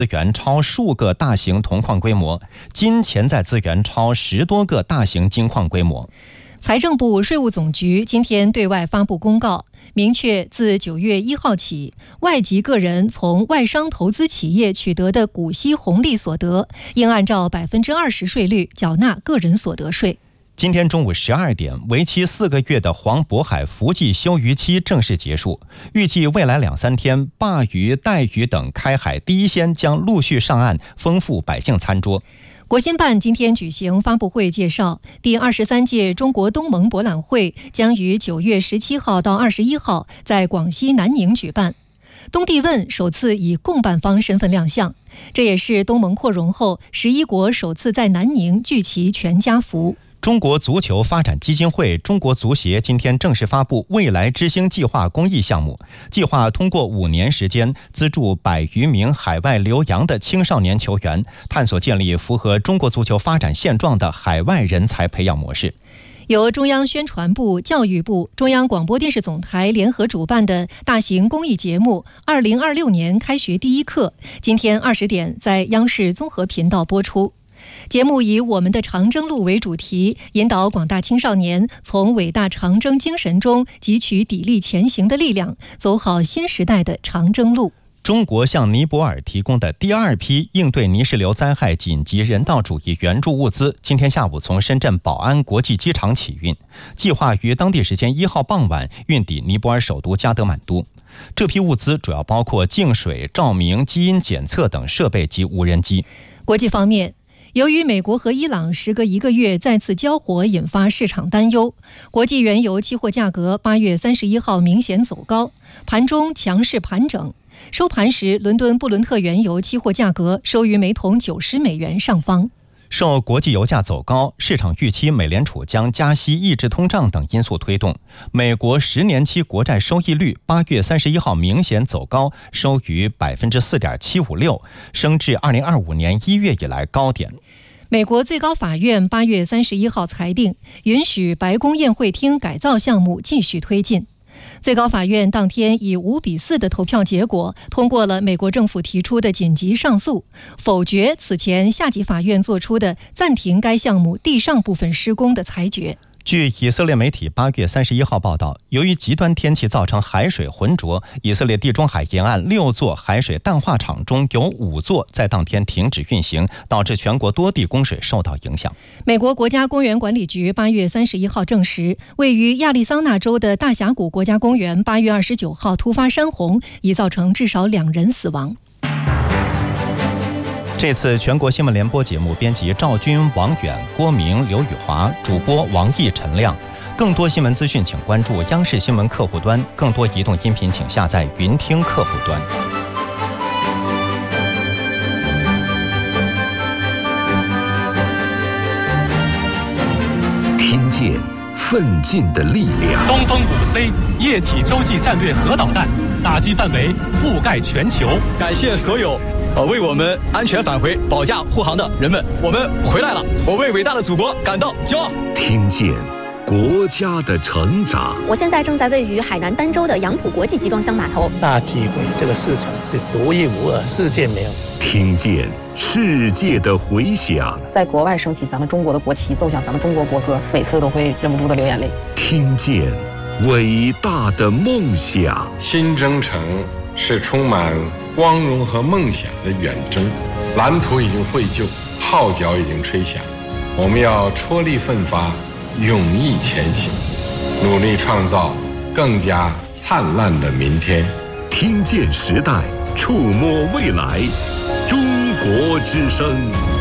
资源超数个大型铜矿规模，金潜在资源超10多个大型金矿规模。 财政部、税务总局今天对外发布公告，明确自9月1号起，外籍个人从外商投资企业取得的股息红利所得，应按照20%税率缴纳个人所得税。 今天中午12点，为期4个月的黄渤海伏季休渔期正式结束，预计未来2、3天，鲅鱼、带鱼等开海第一鲜将陆续上岸，丰富百姓餐桌。 国新办今天举行发布会，介绍第23届中国东盟博览会将于9月17号到21号在广西南宁举办。东帝汶首次以共办方身份亮相，这也是东盟扩容后11国首次在南宁聚齐全家福。 中国足球发展基金会、中国足协今天正式发布未来之星计划公益项目，计划通过5年时间资助100余名海外留洋的青少年球员，探索建立符合中国足球发展现状的海外人才培养模式。 由中央宣传部、教育部、中央广播电视总台联合主办的大型公益节目2026年开学第一课，今天20点在央视综合频道播出。节目以我们的长征路为主题，引导广大青少年从伟大长征精神中汲取砥砺前行的力量，走好新时代的长征路。 中国向尼泊尔提供的第2批应对泥石流灾害紧急人道主义援助物资，今天下午从深圳宝安国际机场起运，计划于当地时间1号傍晚运抵尼泊尔首都加德满都。这批物资主要包括净水、照明、基因检测等设备及无人机。 国际方面，由于美国和伊朗时隔1个月再次交火，引发市场担忧，国际原油期货价格8月31号明显走高，盘中强势盘整。收盘时，伦敦布伦特原油期货价格收于每桶90美元上方。 受国际油价走高、市场预期美联储将加息抑制通胀等因素推动，美国10年期国债收益率8月31号明显走高，收于 4.756%， 升至2025年1月以来高点。 美国最高法院8月31号裁定，允许白宫宴会厅改造项目继续推进。最高法院当天以5-4的投票结果通过了美国政府提出的紧急上诉，否决此前下级法院作出的暂停该项目地上部分施工的裁决。 据以色列媒体8月31号报道，由于极端天气造成海水浑浊，以色列地中海沿岸6座海水淡化厂中有5座在当天停止运行，导致全国多地供水受到影响。 美国国家公园管理局8月31号证实，位于亚利桑那州的大峡谷国家公园8月29号突发山洪，已造成至少2人死亡。 这次全国新闻联播节目编辑赵军、王远、郭明、刘宇华，主播王毅、陈亮。更多新闻资讯请关注央视新闻客户端，更多移动音频请下载云听客户端。 听见奋进的力量。 东风5C 液体洲际战略核导弹打击范围覆盖全球。 感谢所有为我们安全返回保驾护航的人们，我们回来了，我为伟大的祖国感到骄傲。 听见国家的成长。 我现在正在位于海南儋州的杨浦国际集装箱码头。 大机会，这个市场是独一无二，世界没有。 听见世界的回响。 在国外升起咱们中国的国旗，奏响咱们中国国歌，每次都会忍不住的流眼泪。 听见伟大的梦想。 新征程是充满光荣和梦想的远征，蓝图已经绘就，号角已经吹响，我们要踔厉奋发，勇毅前行，努力创造更加灿烂的明天。 听见时代，触摸未来，中国之声。